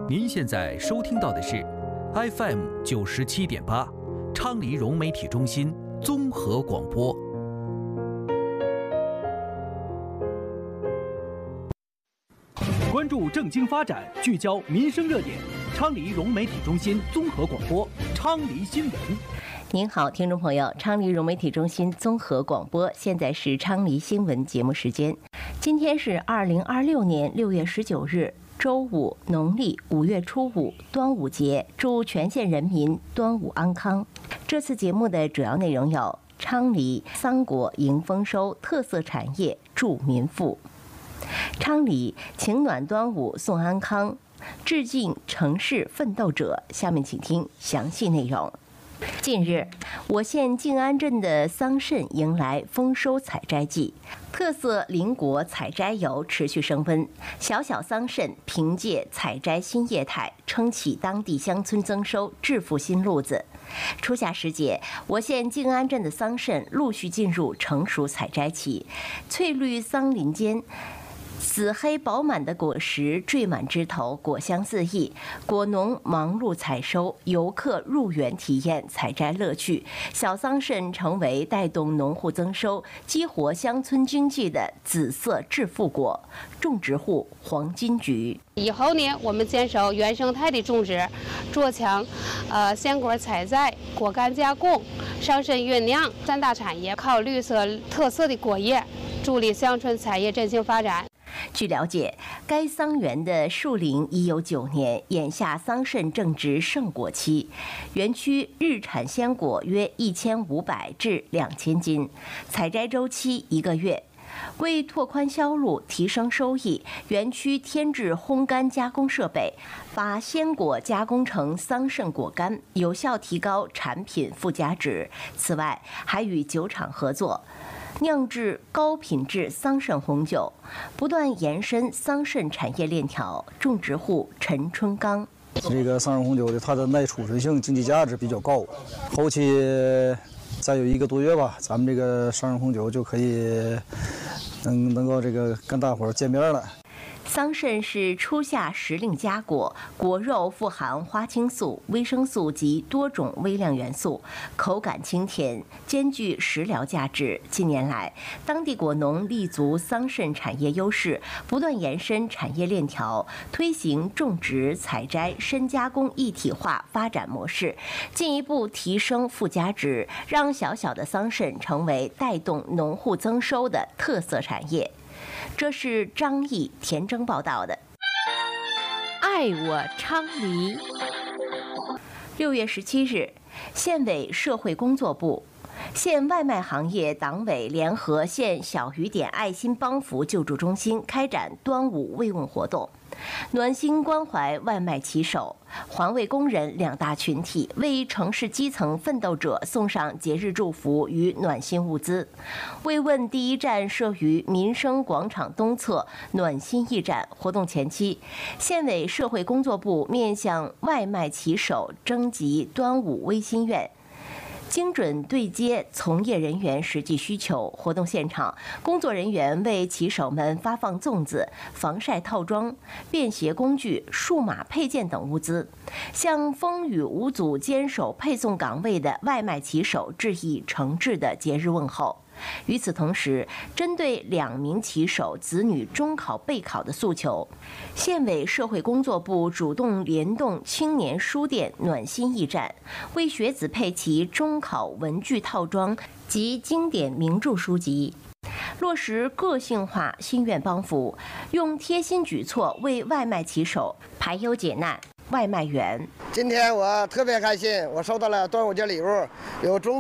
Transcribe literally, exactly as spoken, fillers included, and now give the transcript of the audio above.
您现在收听到的是 F M 九十七点八，昌黎融媒体中心综合广播。关注政经发展，聚焦民生热点。昌黎融媒体中心综合广播，昌黎新闻。 您好，听众朋友，昌黎融媒体中心综合广播，现在是昌黎新闻节目时间。今天是二零二六年六月十九日，周五，农历五月初五，端午节，祝全县人民端午安康。这次节目的主要内容有：昌黎桑果迎丰收，特色产业助民富；昌黎情暖端午送安康，致敬城市奋斗者。下面请听详细内容。近日，我县静安镇的桑葚迎来丰收采摘季，特色邻国采摘游持续升温。小小桑葚凭借采摘新业态，撑起当地乡村增收致富新路子。初夏时节，我县静安镇的桑葚陆续进入成熟采摘期，翠绿桑林间，紫黑饱满的果实缀满枝头，果香四溢。果农忙碌采收，游客入园体验采摘乐趣。小桑葚成为带动农户增收、激活乡村经济的紫色致富果。种植户黄金菊。 以后呢，我们坚守原生态的种植，做强呃鲜果采摘、果干加工、桑葚酝酿三大产业，靠绿色特色的果叶，助力乡村产业振兴发展。 据了解，该桑园的树龄已有九年，眼下桑葚正值盛果期，园区日产鲜果约一千五百至两千斤，采摘周期一个月。为拓宽销路、提升收益，园区添置烘干加工设备，把鲜果加工成桑葚果干，有效提高产品附加值。此外，还与酒厂合作，酿制高品质桑葚红酒，不断延伸桑葚产业链条。种植户陈春刚： 这个桑葚红酒的它的耐储存性、经济价值比较高，后期再有一个多月吧，咱们这个桑葚红酒就可以能能够这个跟大伙儿见面了。 桑葚是初夏时令佳果，果肉富含花青素、维生素及多种微量元素，口感清甜，兼具食疗价值。近年来，当地果农立足桑葚产业优势，不断延伸产业链条，推行种植、采摘、深加工一体化发展模式，进一步提升附加值，让小小的桑葚成为带动农户增收的特色产业。这是张毅、田征报道的。 爱我昌黎。 六月十七日，县委社会工作部、县外卖行业党委联合县小雨点爱心帮扶救助中心开展端午慰问活动，暖心关怀外卖骑手、环卫工人两大群体，为城市基层奋斗者送上节日祝福与暖心物资。慰问第一站设于民生广场东侧暖心驿站。活动前期，县委社会工作部面向外卖骑手征集端午微心愿，精准对接从业人员实际需求。活动现场，工作人员为骑手们发放粽子、防晒套装、便携工具、数码配件等物资，向风雨无阻坚守配送岗位的外卖骑手致以诚挚的节日问候。与此同时，针对两名骑手子女中考备考的诉求，县委社会工作部主动联动青年书店暖心驿站，为学子配齐中考文具套装及经典名著书籍，落实个性化心愿帮扶，用贴心举措为外卖骑手排忧解难。外卖员： 今天我特别开心，我收到了端午节礼物，有中